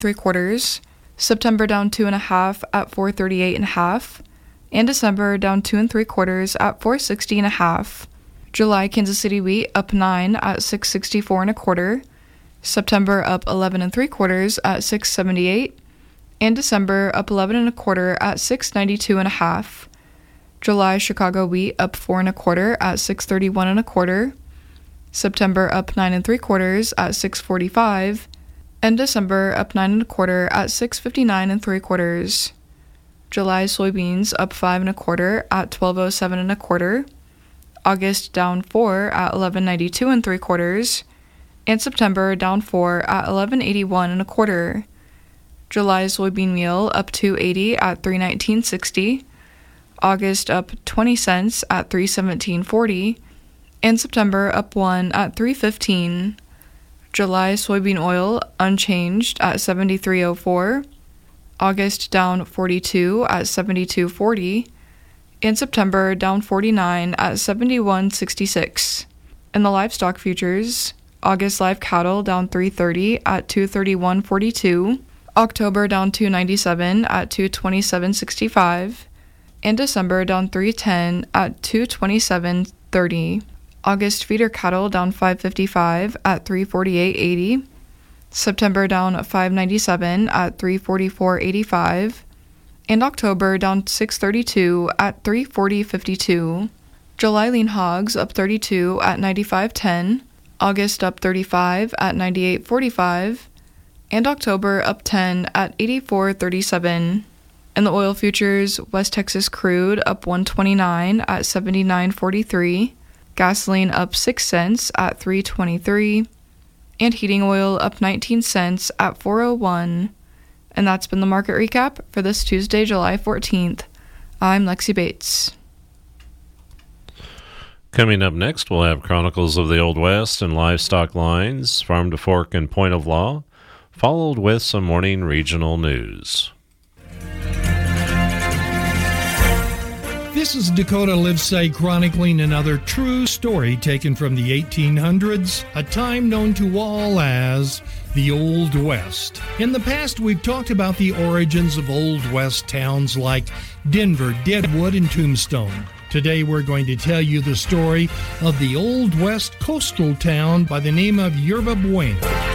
3/4. September down 2.5 at 438.5. And December down 2 3/4 at 460.5. July Kansas City wheat up 9 at 664.25. September up 11 3/4 at 678. And December up 11 1/4 at 692.5. July Chicago wheat up 4 1/4 at 631.25. September up 9 3/4 at 645. And December up 9 1/4 at 659 3/4. July soybeans up 5 1/4 at 1207 1/4. August down 4 at 1192 3/4. And September down 4 at 1181 1/4. July soybean meal up 280 at 319.60. August up 20 cents at 317.40. And September up 1 at 315. July soybean oil unchanged at 73.04. August down 42 at 72.40. And September down 49 at 71.66. In the livestock futures, August live cattle down 330 at 231.42. October down 297 at 227.65. And December down 310 at 227.30. August feeder cattle down 555 at 348.80. September down 597 at 344.85. And October down 632 at 340.52. July lean hogs up 32 at 95.10. August up 35 at 98.45. And October up 10 at 84.37. In the oil futures, West Texas crude up 129 at 79.43. Gasoline up 6 cents at 3.23. And heating oil up 19 cents at 4.01. And that's been the market recap for this Tuesday, July 14th. I'm Lexi Bates. Coming up next, we'll have Chronicles of the Old West and Livestock Lines, Farm to Fork and Point of Law, followed with some morning regional news. This is Dakota Livesay chronicling another true story taken from the 1800s, a time known to all as the Old West. In the past, we've talked about the origins of Old West towns like Denver, Deadwood, and Tombstone. Today, we're going to tell you the story of the Old West coastal town by the name of Yerba Buena.